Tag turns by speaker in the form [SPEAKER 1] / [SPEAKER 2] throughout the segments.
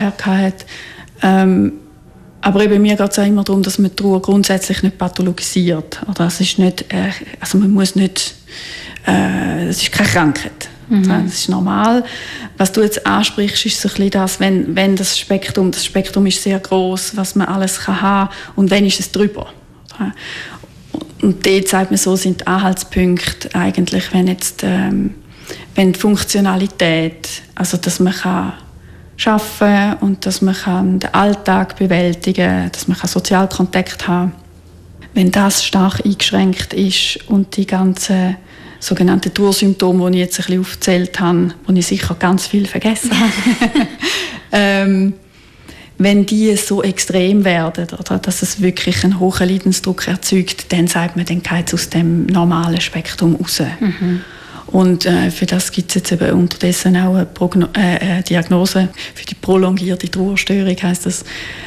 [SPEAKER 1] vorher hatte. Aber eben, mir geht es auch immer darum, dass man die Trauer grundsätzlich nicht pathologisiert. Oder es ist nicht, also man muss nicht, es ist keine Krankheit. Das ist normal. Was du jetzt ansprichst, ist so ein bisschen das, wenn das Spektrum ist sehr groß, was man alles kann haben und wenn ist es drüber. Und dort sagt man so, sind die Anhaltspunkte eigentlich, wenn die Funktionalität, also dass man kann arbeiten und dass man den Alltag bewältigen kann, dass man Sozialkontakt haben kann. Wenn das stark eingeschränkt ist und die ganzen sogenannten Trauersymptome, die ich jetzt ein bisschen aufgezählt habe, wo ich sicher ganz viel vergessen habe, wenn die so extrem werden, oder, dass es wirklich einen hohen Leidensdruck erzeugt, dann sagt man, dann geht es aus dem normalen Spektrum raus. Und für das gibt es jetzt eben unterdessen auch eine Diagnose für die prolongierte Trauerstörung, heisst das,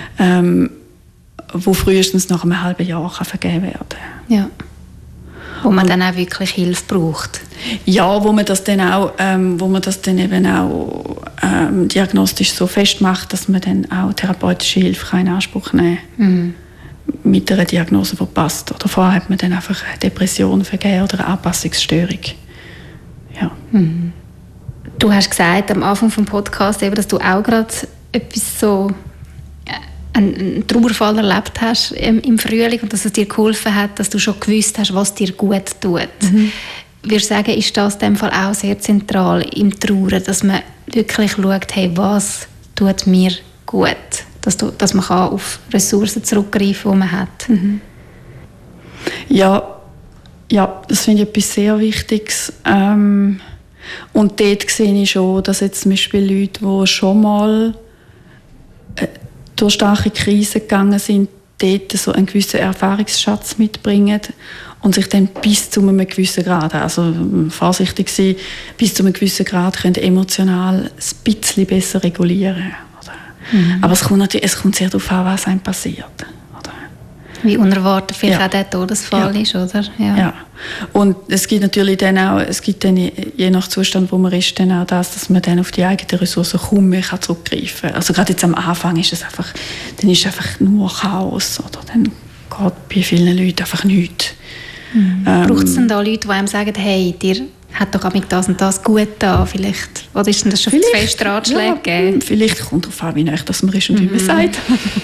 [SPEAKER 1] wo frühestens nach einem halben Jahr vergeben werden kann.
[SPEAKER 2] Ja. Wo man dann auch wirklich Hilfe braucht.
[SPEAKER 1] Ja, wo man das dann eben auch diagnostisch so festmacht, dass man dann auch therapeutische Hilfe in Anspruch nehmen kann. Mit einer Diagnose, die passt. Oder vorher hat man dann einfach eine Depression vergeben oder eine Anpassungsstörung. Ja.
[SPEAKER 2] Du hast gesagt am Anfang des Podcasts, dass du auch gerade etwas so einen Trauerfall erlebt hast im Frühling und dass es dir geholfen hat, dass du schon gewusst hast, was dir gut tut. Ich würde sagen, ist das in dem Fall auch sehr zentral im Trauern, dass man wirklich schaut, hey, was tut mir gut, dass man auf Ressourcen zurückgreifen kann, die man hat.
[SPEAKER 1] Ja, das finde ich etwas sehr Wichtiges. Und dort sehe ich schon, dass jetzt zum Beispiel Leute, die schon mal durch starke Krisen gegangen sind, dort so einen gewissen Erfahrungsschatz mitbringen und sich dann bis zu einem gewissen Grad, also vorsichtig sein, bis zu einem gewissen Grad können emotional ein bisschen besser regulieren. Oder? Aber es kommt sehr darauf an, was einem passiert.
[SPEAKER 2] Wie unerwartet vielleicht auch der Todesfall ist, oder?
[SPEAKER 1] Ja. Und es gibt natürlich dann auch, je nach Zustand, wo man ist, dann auch das, dass man dann auf die eigenen Ressourcen kaum mehr zurückgreifen kann. Also gerade jetzt am Anfang ist es einfach nur Chaos, oder? Dann geht bei vielen Leuten einfach nichts.
[SPEAKER 2] Braucht es denn da Leute, die einem sagen, hey, dir hat doch auch mit das und das gut da, vielleicht? Oder ist denn das schon zu fest Ratschläge gegeben?
[SPEAKER 1] Vielleicht kommt darauf an, wie nah das man ist und wie man sagt.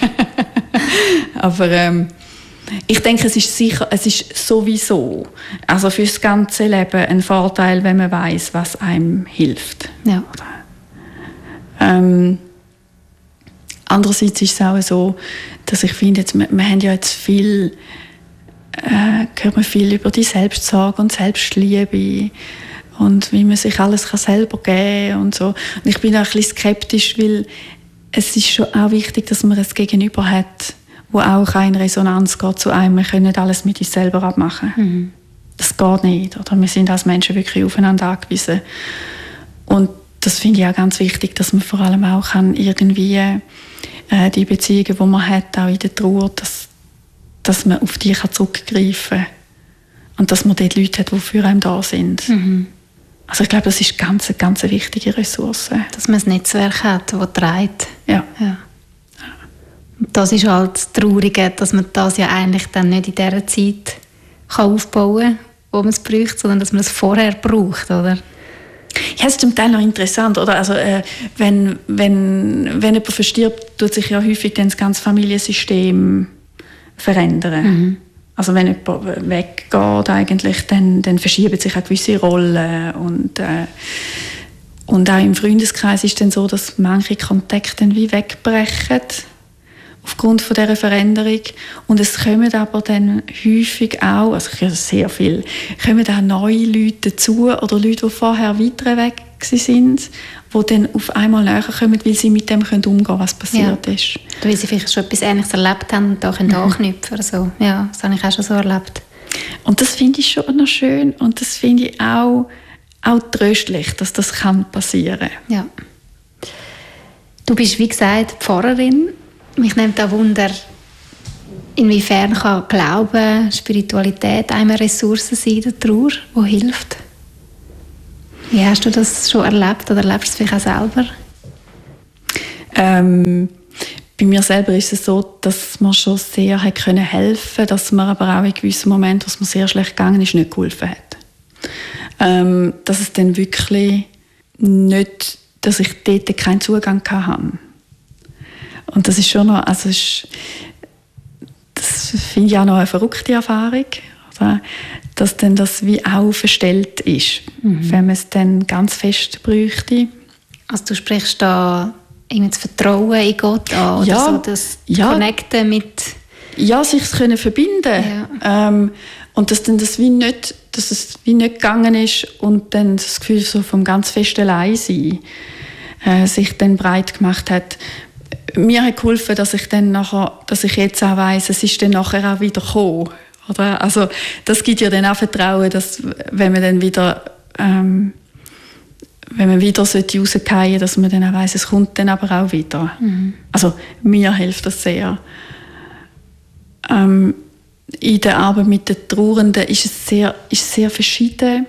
[SPEAKER 1] Aber ich denke, es ist sowieso, also für das ganze Leben ein Vorteil, wenn man weiss, was einem hilft.
[SPEAKER 2] Ja.
[SPEAKER 1] Andererseits ist es auch so, dass ich finde, wir haben ja jetzt viel, hört man viel über die Selbstsorge und Selbstliebe und wie man sich alles selber geben kann und so. Und ich bin auch ein bisschen skeptisch, weil es ist schon auch wichtig, dass man ein Gegenüber hat, wo auch in Resonanz geht zu einem. Wir können nicht alles mit uns selber abmachen. Das geht nicht. Oder? Wir sind als Menschen wirklich aufeinander angewiesen. Und das finde ich auch ganz wichtig, dass man vor allem auch irgendwie die Beziehungen, die man hat, auch in der Trauer, dass man auf die zurückgreifen kann. Und dass man dort Leute hat, die für einen da sind. Also ich glaube, das ist eine ganz wichtige Ressource.
[SPEAKER 2] Dass man ein Netzwerk hat, das trägt.
[SPEAKER 1] Ja.
[SPEAKER 2] Das ist halt das Traurige, dass man das ja eigentlich dann nicht in dieser Zeit aufbauen kann, wo man es braucht, sondern dass man es vorher braucht, oder?
[SPEAKER 1] Ja, es ist zum Teil noch interessant, oder? Also, wenn jemand verstirbt, tut sich ja häufig dann das ganze Familiensystem verändern. Also wenn jemand weggeht, eigentlich, dann verschieben sich auch gewisse Rollen. Und auch im Freundeskreis ist es dann so, dass manche Kontakte dann wie wegbrechen aufgrund von dieser Veränderung. Und es kommen aber dann häufig auch, also sehr viel, kommen auch neue Leute dazu oder Leute, die vorher weiter weg waren, die dann auf einmal näher kommen, weil sie mit dem umgehen können, was passiert ist.
[SPEAKER 2] Weil sie vielleicht schon etwas Ähnliches erlebt haben und da anknüpfen können. So. Ja, das habe ich auch schon so erlebt.
[SPEAKER 1] Und das finde ich schon noch schön und das finde ich auch tröstlich, dass das passieren kann.
[SPEAKER 2] Ja. Du bist, wie gesagt, Pfarrerin. Mich nimmt auch Wunder, inwiefern kann Glauben, Spiritualität eine Ressource sein in der Trauer, die hilft? Wie hast du das schon erlebt oder erlebst du es vielleicht auch selber?
[SPEAKER 1] Bei mir selber ist es so, dass man schon sehr helfen konnte, dass man aber auch in gewissen Momenten, was mir sehr schlecht gegangen ist, nicht geholfen hat. Dass es dann wirklich nicht, dass ich dort keinen Zugang hatte. Und das ist schon noch, also das finde ich auch noch eine verrückte Erfahrung, oder? Dass dann das wie auch verstellt ist, wenn man es dann ganz fest bräuchte.
[SPEAKER 2] Also du sprichst da irgendwie das Vertrauen in Gott an, oder so das Connecten mit...
[SPEAKER 1] Ja, sich verbinden. Ja. Und dass dann dass es wie nicht gegangen ist und dann das Gefühl so vom ganz festen Alleinsein sich dann breit gemacht hat. Mir hat geholfen, dass ich jetzt auch weiss, es ist dann nachher auch wieder gekommen. Oder? Also, das gibt ja dann auch Vertrauen, dass wenn man dann wieder rausfallen sollte, dass man dann auch weiss, es kommt dann aber auch wieder. Also mir hilft das sehr. In der Arbeit mit den Trauernden ist es sehr verschieden,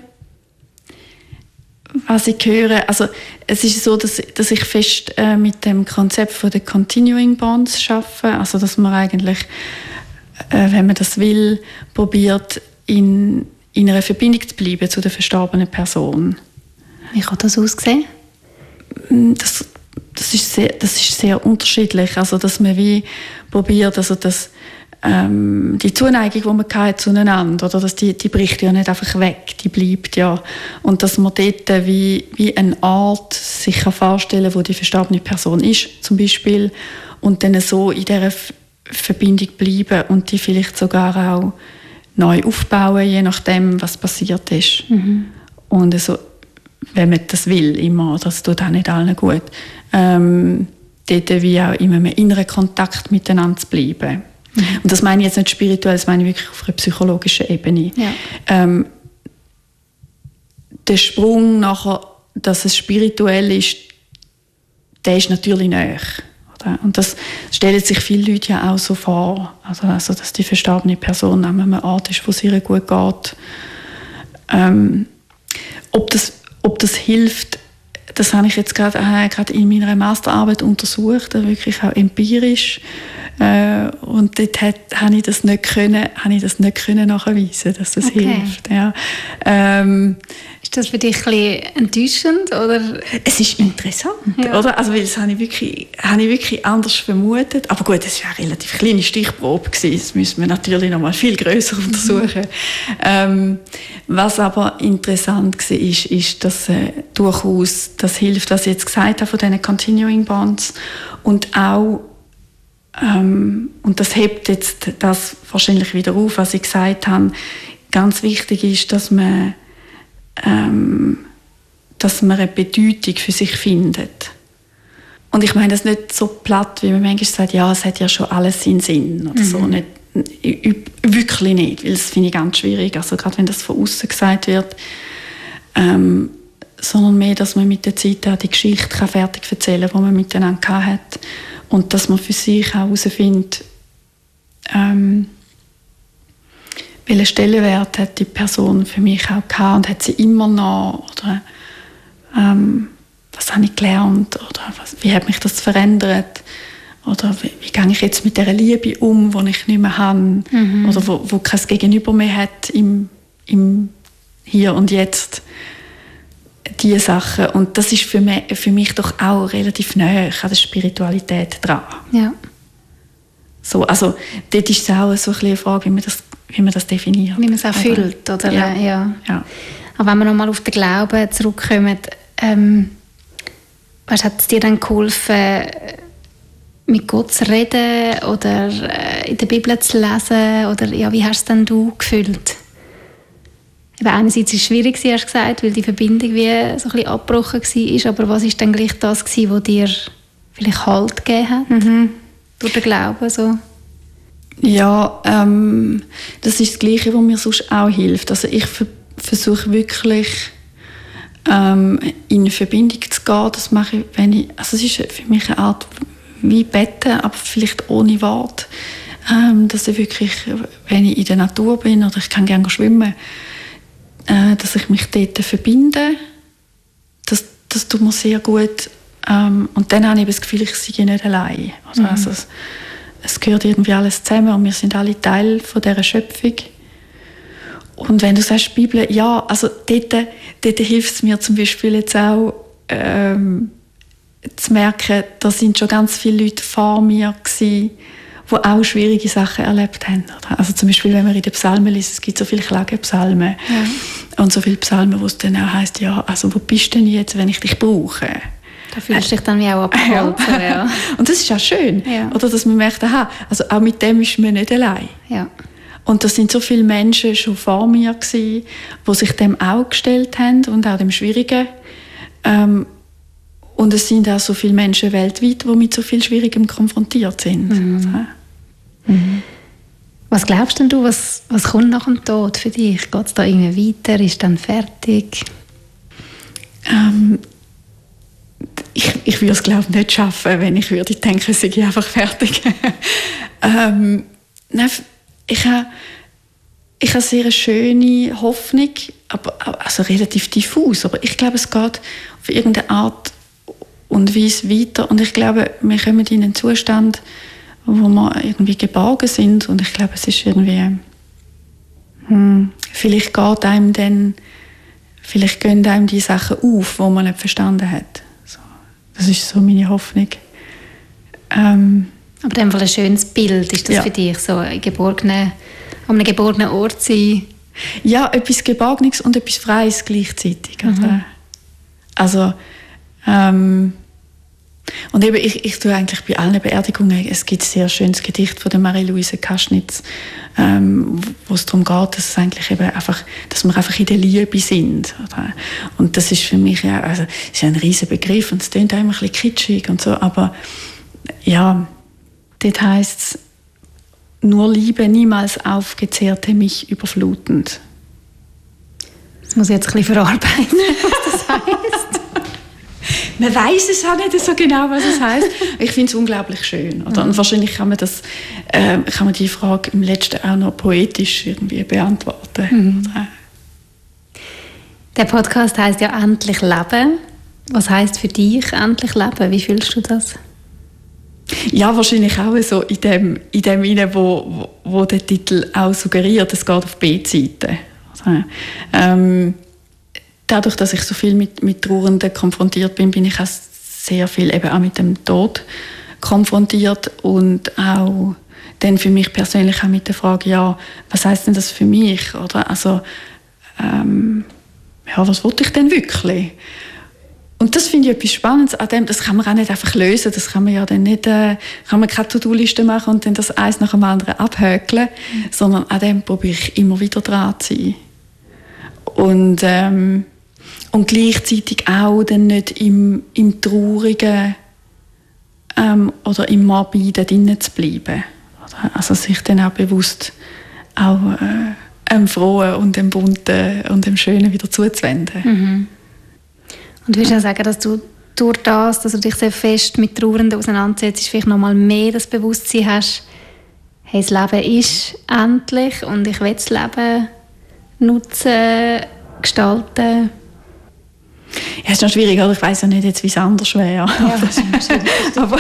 [SPEAKER 1] was ich höre. Also es ist so, dass ich fest mit dem Konzept von den Continuing Bonds arbeite. Also dass man eigentlich, wenn man das will, probiert, in einer Verbindung zu bleiben zu der verstorbenen Person.
[SPEAKER 2] Wie kann das aussehen?
[SPEAKER 1] Das ist sehr unterschiedlich. Also dass man wie probiert, also dass die Zuneigung, die man hatte zueinander, oder dass die bricht ja nicht einfach weg, die bleibt ja. Und dass man dort wie eine Art sich vorstellen kann, wo die verstorbene Person ist, zum Beispiel, und dann so in dieser Verbindung bleiben und die vielleicht sogar auch neu aufbauen, je nachdem, was passiert ist. Und also, wenn man das will, immer, das tut auch nicht allen gut, dort wie auch in einem inneren Kontakt miteinander zu bleiben. Und das meine ich jetzt nicht spirituell, das meine ich wirklich auf einer psychologischen Ebene. Ja. Der Sprung nachher, dass es spirituell ist, der ist natürlich nahe. Und das stellen sich viele Leute ja auch so vor. Also dass die verstorbene Person an einem Ort ist, wo es ihr gut geht. Ob das hilft, das habe ich jetzt gerade in meiner Masterarbeit untersucht, wirklich auch empirisch. Und dort habe ich das nicht können nachweisen, dass das hilft. Ja.
[SPEAKER 2] Ist das für dich ein bisschen enttäuschend, oder?
[SPEAKER 1] Es ist interessant, oder? Also, weil das habe ich wirklich anders vermutet. Aber gut, es war eine relativ kleine Stichprobe gewesen. Das müssen wir natürlich noch mal viel grösser untersuchen. Was aber interessant war, ist, dass durchaus das hilft, was ich jetzt gesagt habe von diesen Continuing Bonds, und auch und das hebt jetzt das wahrscheinlich wieder auf, was ich gesagt habe. Ganz wichtig ist, dass man eine Bedeutung für sich findet. Und ich meine das nicht so platt, wie man manchmal sagt, ja, es hat ja schon alles seinen Sinn oder so. Nicht, wirklich nicht, weil das finde ich ganz schwierig, also gerade wenn das von außen gesagt wird. Sondern mehr, dass man mit der Zeit auch die Geschichte fertig erzählen kann, die man miteinander hat. Und dass man für sich auch herausfindet, welchen Stellenwert hat die Person für mich auch gehabt und hat sie immer noch, oder was habe ich gelernt, oder wie hat mich das verändert, oder wie gehe ich jetzt mit dieser Liebe um, die ich nicht mehr habe, oder wo kein Gegenüber mehr hat im Hier und Jetzt. Diese Sachen. Und das ist für mich doch auch relativ nahe an der Spiritualität dran. Ja. So, also dort ist es auch so eine Frage, wie man das definiert.
[SPEAKER 2] Wie man es auch fühlt, oder? Ja. Aber wenn wir nochmal auf den Glauben zurückkommen, hat es dir dann geholfen, mit Gott zu reden oder in der Bibel zu lesen? Oder ja, wie hast du es denn gefühlt? Eben einerseits war es schwierig, hast du gesagt, weil die Verbindung wie so ein bisschen abgebrochen war. Aber was war dann gleich das, was dir vielleicht Halt gegeben hat? Durch den Glauben? So?
[SPEAKER 1] Ja, das ist das Gleiche, was mir sonst auch hilft. Also ich versuche wirklich in Verbindung zu gehen. Das mache ich, also es ist für mich eine Art wie Betten, aber vielleicht ohne Wort. Dass ich wirklich, wenn ich in der Natur bin oder ich kann gerne schwimmen, dass ich mich dort verbinde. Das tut mir sehr gut, Und dann habe ich das Gefühl, ich sei nicht allein. Also es gehört irgendwie alles zusammen und wir sind alle Teil von dieser Schöpfung. Und wenn du sagst Bibel, ja, also dort hilft es mir zum Beispiel jetzt auch, zu merken, da sind schon ganz viele Leute vor mir gewesen, die auch schwierige Sachen erlebt haben. Also zum Beispiel, wenn man in den Psalmen liest, es gibt so viele Klagepsalmen und so viele Psalmen, wo es dann auch heisst, ja, also wo bist du denn jetzt, wenn ich dich brauche?
[SPEAKER 2] Da fühlst du dich dann wie auch abgeholt. Ja.
[SPEAKER 1] Und das ist auch schön, oder, dass man merkt, aha, also auch mit dem ist man nicht allein.
[SPEAKER 2] Ja.
[SPEAKER 1] Und da sind so viele Menschen schon vor mir gewesen, die sich dem auch gestellt haben und auch dem Schwierigen. Und es sind auch so viele Menschen weltweit, die mit so viel Schwierigem konfrontiert sind.
[SPEAKER 2] Was glaubst denn du, was kommt nach dem Tod für dich? Geht es da irgendwie weiter? Ist dann fertig?
[SPEAKER 1] Ich würde es, glaube ich, nicht schaffen, wenn ich würde denken, es sei einfach fertig. Ich habe eine sehr schöne Hoffnung, also relativ diffus, aber ich glaube, es geht auf irgendeine Art und Weise weiter. Und ich glaube, wir kommen in einen Zustand, wo wir irgendwie geborgen sind. Und ich glaube, es ist irgendwie, vielleicht geht einem dann, vielleicht gehen einem die Sachen auf, die man nicht verstanden hat. So, das ist so meine Hoffnung.
[SPEAKER 2] Aber in dem Fall ein schönes Bild ist das für dich, so an einem geborgenen Ort sein?
[SPEAKER 1] Ja, etwas Geborgenes und etwas Freies gleichzeitig. Also, und eben, ich tue eigentlich bei allen Beerdigungen, es gibt ein sehr schönes Gedicht von der Marie-Louise Kaschnitz, wo es darum geht, dass, es eigentlich eben einfach, dass wir einfach in der Liebe sind. Oder? Und das ist für mich ja, also, ist ein riesen Begriff und es klingt auch immer ein bisschen kitschig und so, aber ja, dort heisst es, nur Liebe, niemals aufgezehrte mich überflutend.
[SPEAKER 2] Das muss ich jetzt ein bisschen verarbeiten, was das heisst.
[SPEAKER 1] Man weiss es auch nicht so genau, was es heisst. Ich finde es unglaublich schön. Oder? Und wahrscheinlich kann man die Frage im Letzten auch noch poetisch irgendwie beantworten.
[SPEAKER 2] Der Podcast heisst ja «Endlich leben». Was heisst für dich «Endlich leben»? Wie fühlst du das?
[SPEAKER 1] Ja, wahrscheinlich auch so in dem hinein, wo der Titel auch suggeriert, es geht auf B-Seite. Dadurch, dass ich so viel mit Trauernden konfrontiert bin ich auch sehr viel eben auch mit dem Tod konfrontiert und auch dann für mich persönlich auch mit der Frage, ja, was heisst denn das für mich? Oder? Also, was wollte ich denn wirklich? Und das finde ich etwas Spannendes an dem, das kann man auch nicht einfach lösen, das kann man ja dann nicht, kann man keine To-Do-Liste machen und dann das eins nach dem anderen abhäkeln, sondern an dem probiere ich immer wieder dran zu sein. Und gleichzeitig auch dann nicht im Traurigen oder im Morbiden drinnen zu bleiben. Also sich dann auch bewusst auch dem Frohen und dem Bunten und dem Schönen wieder zuzuwenden.
[SPEAKER 2] Und würdest du auch sagen, dass du durch das, dass du dich sehr fest mit Trauernden auseinandersetzt, vielleicht noch mal mehr das Bewusstsein hast, hey, das Leben ist endlich und ich will das Leben nutzen, gestalten?
[SPEAKER 1] Ja, ist noch schwierig, oder? Ich weiss ja nicht, jetzt, wie es anders wäre.
[SPEAKER 2] Ja, das ist schwierig.
[SPEAKER 1] Aber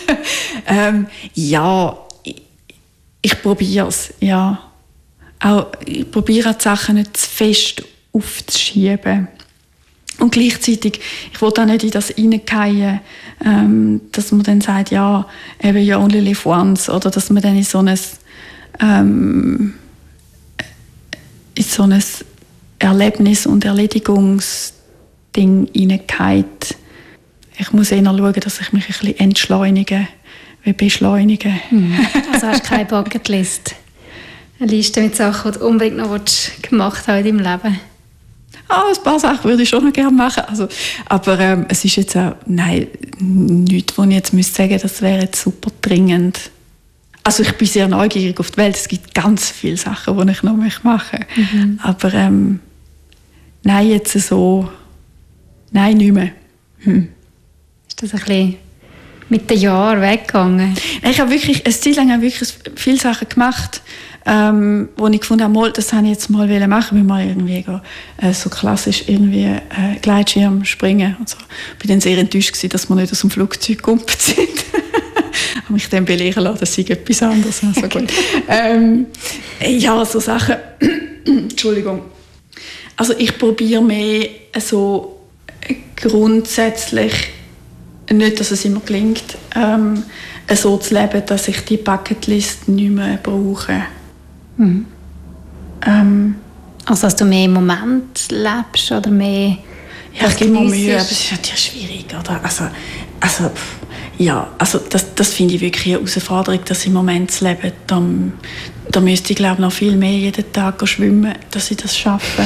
[SPEAKER 1] ja, ich probiere es. Ja. Auch, ich probiere die Sachen nicht zu fest aufzuschieben. Und gleichzeitig, ich will auch nicht in das hineingehen, dass man dann sagt, ja, eben you only live once, oder dass man dann in so ein Erlebnis- und Erledigungsding hineingeht. Ich muss eher schauen, dass ich mich ein bisschen entschleunige, wie beschleunige.
[SPEAKER 2] Also hast du keine Bucketlist? Eine Liste mit Sachen, die du unbedingt noch gemacht hast in deinem Leben?
[SPEAKER 1] Ein paar Sachen würde ich schon noch gerne machen. Also, aber es ist jetzt auch, nichts, wo ich jetzt sagen müsste, das wäre jetzt super dringend. Also ich bin sehr neugierig auf die Welt. Es gibt ganz viele Sachen, die ich noch machen möchte. Aber nein, jetzt so, nein, nicht mehr.
[SPEAKER 2] Ist das ein bisschen mit den Jahren weggegangen?
[SPEAKER 1] Ich habe wirklich, eine Zeit lang wirklich viele Sachen gemacht, wo ich gefunden habe, das habe ich jetzt mal machen, wir mal irgendwie so klassisch irgendwie Gleitschirm springen und so. Ich bin dann sehr enttäuscht gewesen, dass wir nicht aus dem Flugzeug gekumpelt sind. Habe mich dann belehren lassen, das sei etwas anderes. Also gut. Ja, so Sachen. Entschuldigung. Also ich probiere mehr so grundsätzlich, nicht, dass es immer gelingt, so zu leben, dass ich die Bucketlist nicht mehr brauche.
[SPEAKER 2] Mhm. Also dass du mehr im Moment lebst oder mehr...
[SPEAKER 1] Ja, ich gebe mir Mühe, aber es ist natürlich schwierig. Oder? Das finde ich wirklich eine Herausforderung, das im Moment zu leben. Da müsste ich, glaube ich, noch viel mehr jeden Tag schwimmen, dass ich das schaffe.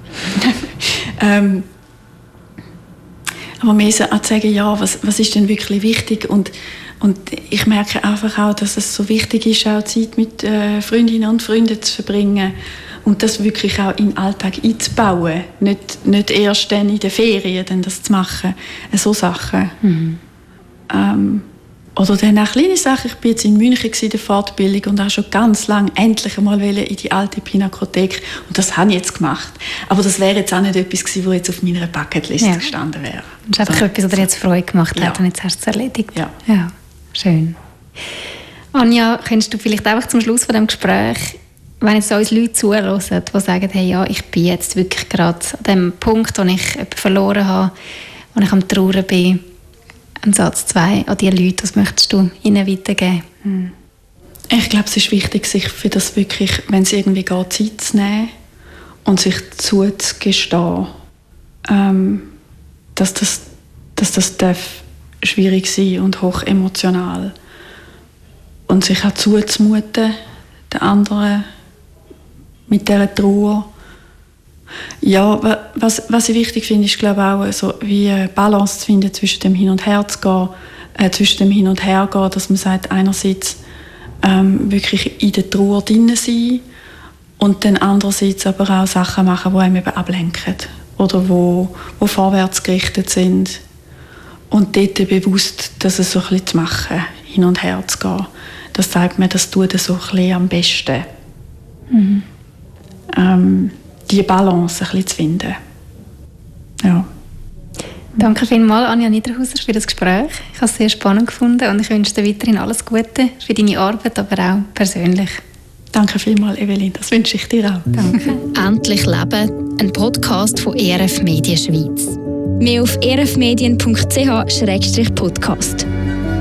[SPEAKER 1] Aber mehr zu sagen, ja, was ist denn wirklich wichtig? Und ich merke einfach auch, dass es so wichtig ist, auch Zeit mit Freundinnen und Freunden zu verbringen und das wirklich auch in den Alltag einzubauen. Nicht erst dann in den Ferien dann das zu machen. So Sachen. Mhm. Oder dann auch kleine Sachen. Ich war jetzt in München in der Fortbildung und habe schon ganz lange endlich einmal in die alte Pinakothek. Und das habe ich jetzt gemacht. Aber das wäre jetzt auch nicht etwas gewesen, was jetzt auf meiner Bucketliste gestanden wäre.
[SPEAKER 2] Das ist einfach etwas, was dir jetzt Freude gemacht hat und jetzt hast du es erledigt. Ja, schön. Anja, könntest du vielleicht einfach zum Schluss von diesem Gespräch, wenn jetzt uns Leute zuhören, die sagen, hey, ja, ich bin jetzt wirklich gerade an dem Punkt, wo ich jemanden verloren habe, wo ich am Trauern bin, ein Satz 2 an die Leute, was möchtest du ihnen weitergeben?
[SPEAKER 1] Ich glaube, es ist wichtig, sich für das wirklich, wenn es irgendwie geht, Zeit zu nehmen und sich zuzugestehen, dass das darf schwierig sein und hoch emotional. Und sich auch zuzumuten, den anderen mit dieser Trauer. Ja, was ich wichtig finde, ist, glaube ich, auch so wie eine Balance zu finden zwischen dem Hin und Her zu gehen, dass man sagt, einerseits wirklich in der Trauer drin sein und dann andererseits aber auch Sachen machen, die einem eben ablenken oder wo vorwärts gerichtet sind und dort bewusst, dass es so ein bisschen zu machen, hin und her zu gehen. Das sagt mir, das tut so ein bisschen am besten. Mhm. Die Balance ein bisschen zu finden. Ja.
[SPEAKER 2] Danke vielmals, Anja Niederhauser, für das Gespräch. Ich habe es sehr spannend gefunden und ich wünsche dir weiterhin alles Gute für deine Arbeit, aber auch persönlich.
[SPEAKER 1] Danke vielmals, Evelyn. Das wünsche ich dir auch.
[SPEAKER 2] Danke.
[SPEAKER 3] Endlich Leben, ein Podcast von ERF Medien Schweiz. Mehr auf erfmedien.ch/podcast.